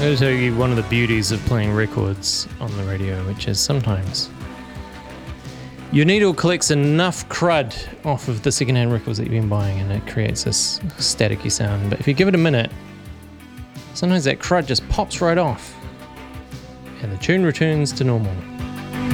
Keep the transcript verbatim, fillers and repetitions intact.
going to tell you one of the beauties of playing records on the radio, which is sometimes your needle collects enough crud off of the secondhand records that you've been buying and it creates this staticky sound. But if you give it a minute, sometimes that crud just pops right off and the tune returns to normal.